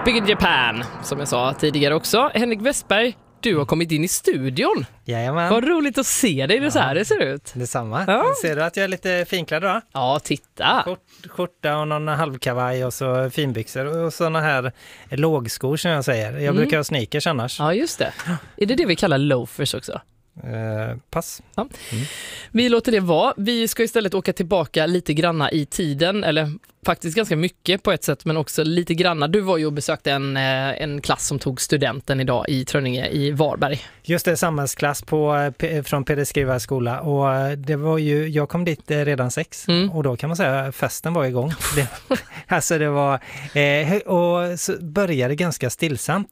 Big in Japan, som jag sa tidigare också. Henrik Westberg, du har kommit in i studion. Jajamän. Vad roligt att se dig, det så här det ser ut. Detsamma. Ja. Ser du att jag är lite finklädd då? Ja, titta. Skjorta och någon halvkavaj och så finbyxor och såna här lågskor som jag säger. Jag brukar ha sneakers annars. Ja, just det. Är det vi kallar loafers också? Pass. Ja. Vi låter det vara. Vi ska istället åka tillbaka lite granna i tiden, eller faktiskt ganska mycket på ett sätt, men också lite granna. Du var ju och besökte en klass som tog studenten idag i Trönninge i Varberg. Just det, samhällsklass från Peder Skrivares skola, och det var ju, jag kom dit redan 6 och då kan man säga festen var igång. Alltså det var och så började ganska stillsamt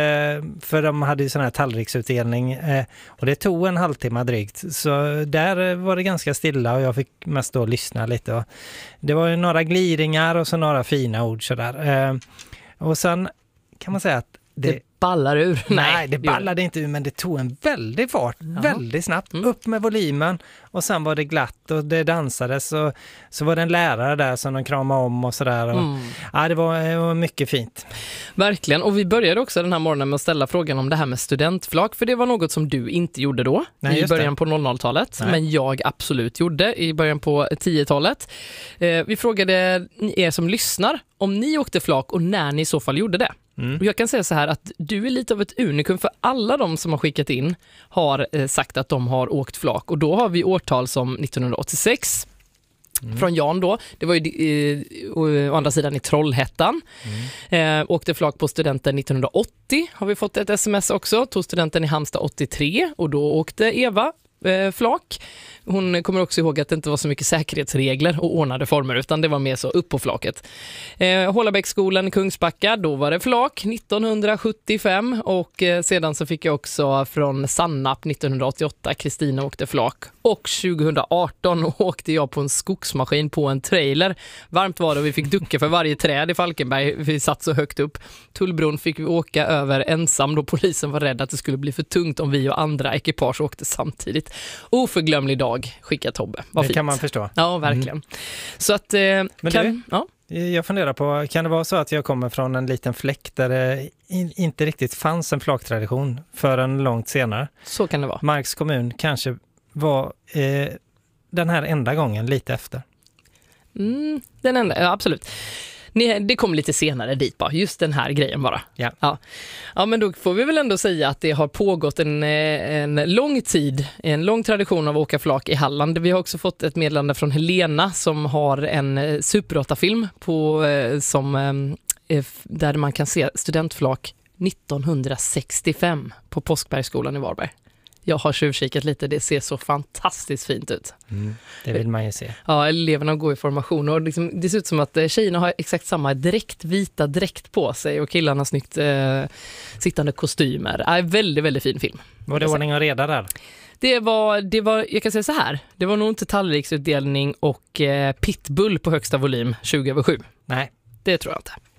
för de hade ju sån här tallriksutdelning och det tog en halvtimme drygt, så där var det ganska stilla och jag fick mest då lyssna lite, och det var ju några gliringar och så några fina ord sådär. Och sen kan man säga att det ballar ur. Nej, det ballade inte ur, men det tog en väldig fart, väldigt snabbt. Upp med volymen, och sen var det glatt och det dansades, och så var det en lärare där som de kramade om och sådär. Ja, det var mycket fint. Verkligen, och vi började också den här morgonen med att ställa frågan om det här med studentflak, för det var något som du inte gjorde då, i början på 00-talet, men jag absolut gjorde i början på 10-talet. Vi frågade er som lyssnar om ni åkte flak och när ni i så fall gjorde det. Och jag kan säga så här att du är lite av ett unikum, för alla de som har skickat in har sagt att de har åkt flak, och då har vi årtal som 1986 från Jan då. Det var ju å andra sidan i Trollhättan. Åkte flak på studenten 1980 har vi fått ett sms också. Tog studenten i Halmstad 83 och då åkte Eva flak. Hon kommer också ihåg att det inte var så mycket säkerhetsregler och ordnade former, utan det var mer så upp på flaket. Hållabäcksskolan i Kungsbacka, då var det flak 1975, och sedan så fick jag också från Sannap 1988, Kristina åkte flak, och 2018 åkte jag på en skogsmaskin på en trailer. Varmt var det och vi fick ducka för varje träd i Falkenberg, vi satt så högt upp. Tullbron fick vi åka över ensam då polisen var rädd att det skulle bli för tungt om vi och andra ekipage åkte samtidigt. Oförglömlig dag, skicka Tobbe. Vad fint. Kan man förstå. Ja, verkligen. Så att jag funderar på, kan det vara så att jag kommer från en liten fläck där det inte riktigt fanns en flaktradition förrän långt senare? Så kan det vara. Marks kommun kanske var den här enda gången lite efter. Den enda, ja, absolut. Det kom lite senare dit bara, just den här grejen bara. Ja. Ja, men då får vi väl ändå säga att det har pågått en lång tid, en lång tradition av att åka flak i Halland. Vi har också fått ett meddelande från Helena som har en Super 8-film där man kan se studentflak 1965 på Påskbergsskolan i Varberg. Jag har tjuvkikat lite, det ser så fantastiskt fint ut. Det vill man ju se. Ja, eleverna går i formation och liksom, det ser ut som att tjejerna har exakt samma vita dräkt på sig och killarna snyggt sittande kostymer. Väldigt, väldigt fin film. Var det ordning och reda där? Det var, jag kan säga så här, det var nog inte tallriksutdelning och pitbull på högsta volym 20/7. Nej. Det tror jag inte.